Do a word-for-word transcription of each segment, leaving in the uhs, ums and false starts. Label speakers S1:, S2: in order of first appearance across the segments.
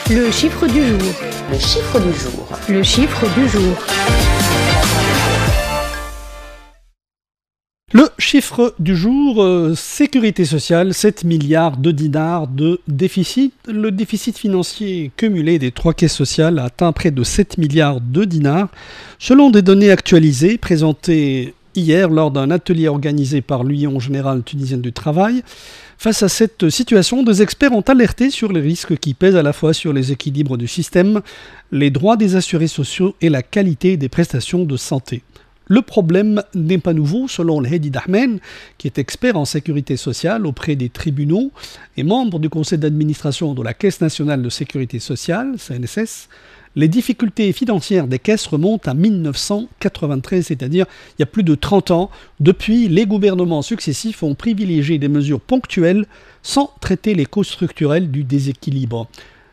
S1: Le chiffre du jour.
S2: Le chiffre du jour.
S1: Le chiffre du jour.
S3: Le chiffre du jour, euh, sécurité sociale, sept milliards de dinars de déficit. Le déficit financier cumulé des trois caisses sociales a atteint près de sept milliards de dinars, selon des données actualisées présentées hier lors d'un atelier organisé par l'Union générale tunisienne du travail. Face à cette situation, des experts ont alerté sur les risques qui pèsent à la fois sur les équilibres du système, les droits des assurés sociaux et la qualité des prestations de santé. Le problème n'est pas nouveau, selon Hedi Dahmen, qui est expert en sécurité sociale auprès des tribunaux et membre du conseil d'administration de la Caisse nationale de sécurité sociale, C N S S. Les difficultés financières des caisses remontent à mille neuf cent quatre-vingt-treize, c'est-à-dire il y a plus de trente ans. Depuis, les gouvernements successifs ont privilégié des mesures ponctuelles sans traiter les causes structurelles du déséquilibre.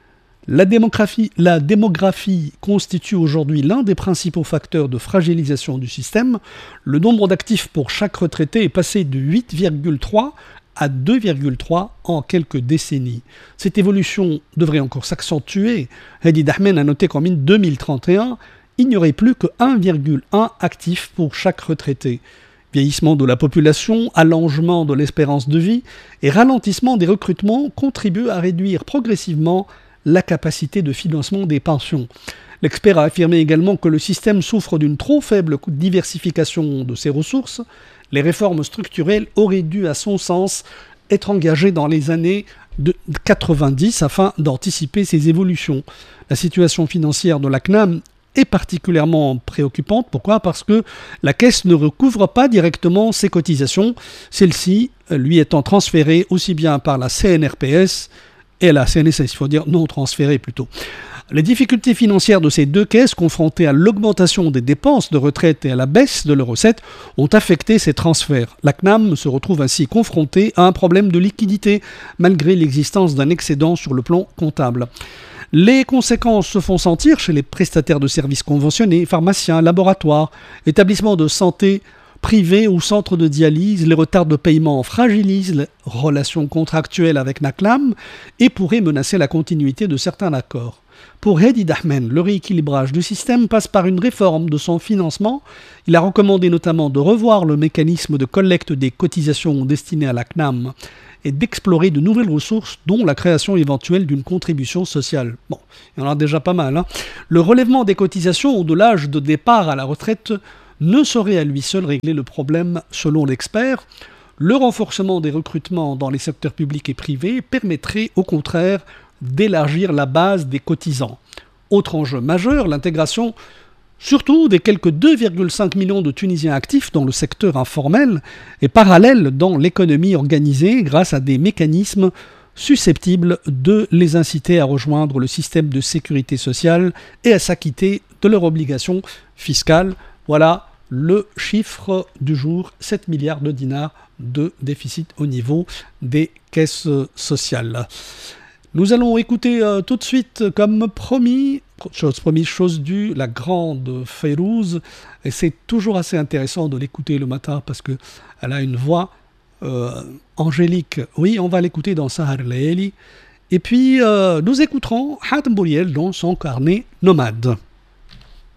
S3: La démographie, la démographie constitue aujourd'hui l'un des principaux facteurs de fragilisation du système. Le nombre d'actifs pour chaque retraité est passé de huit virgule trois à deux virgule trois en quelques décennies. Cette évolution devrait encore s'accentuer. Hedi Dahmen a noté qu'en deux mille trente et un, il n'y aurait plus que un virgule un actif pour chaque retraité. Vieillissement de la population, allongement de l'espérance de vie et ralentissement des recrutements contribuent à réduire progressivement la capacité de financement des pensions. L'expert a affirmé également que le système souffre d'une trop faible diversification de ses ressources. Les réformes structurelles auraient dû, à son sens, être engagées dans les années de quatre-vingt-dix afin d'anticiper ces évolutions. La situation financière de la C N A M est particulièrement préoccupante. Pourquoi ? Parce que la Caisse ne recouvre pas directement ses cotisations, celles-ci lui étant transférées aussi bien par la C N R P S et la C N S S, il faut dire non transférées plutôt. Les difficultés financières de ces deux caisses, confrontées à l'augmentation des dépenses de retraite et à la baisse de leurs recettes, ont affecté ces transferts. La C N A M se retrouve ainsi confrontée à un problème de liquidité, malgré l'existence d'un excédent sur le plan comptable. Les conséquences se font sentir chez les prestataires de services conventionnés, pharmaciens, laboratoires, établissements de santé privés ou centres de dialyse. Les retards de paiement fragilisent les relations contractuelles avec la C N A M et pourraient menacer la continuité de certains accords. Pour Hedi Dahmen, le rééquilibrage du système passe par une réforme de son financement. Il a recommandé notamment de revoir le mécanisme de collecte des cotisations destinées à la C N A M et d'explorer de nouvelles ressources, dont la création éventuelle d'une contribution sociale. Bon, il y en a déjà pas mal. Hein. Le relèvement des cotisations de l'âge de départ à la retraite ne saurait à lui seul régler le problème, selon l'expert. Le renforcement des recrutements dans les secteurs publics et privés permettrait au contraire d'élargir la base des cotisants. Autre enjeu majeur, l'intégration surtout des quelques deux virgule cinq millions de Tunisiens actifs dans le secteur informel et parallèle dans l'économie organisée grâce à des mécanismes susceptibles de les inciter à rejoindre le système de sécurité sociale et à s'acquitter de leurs obligations fiscales. Voilà le chiffre du jour, sept milliards de dinars de déficit au niveau des caisses sociales. Nous allons écouter euh, tout de suite, comme promis, chose promise, chose due, la grande Fayrouz. Et c'est toujours assez intéressant de l'écouter le matin parce qu'elle a une voix euh, angélique. Oui, on va l'écouter dans Sahar Layeli. Et puis, euh, nous écouterons Hatem Bouriel dans son carnet nomade.